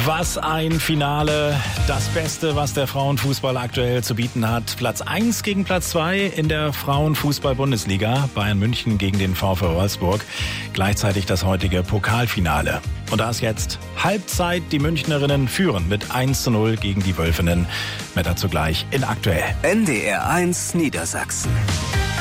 Was ein Finale. Das Beste, was der Frauenfußball aktuell zu bieten hat. Platz 1 gegen Platz 2 in der Frauenfußball-Bundesliga. Bayern München gegen den VfL Wolfsburg. Gleichzeitig das heutige Pokalfinale. Und da ist jetzt Halbzeit. Die Münchnerinnen führen mit 1:0 gegen die Wölfinnen. Mehr dazu gleich in Aktuell. NDR 1 Niedersachsen.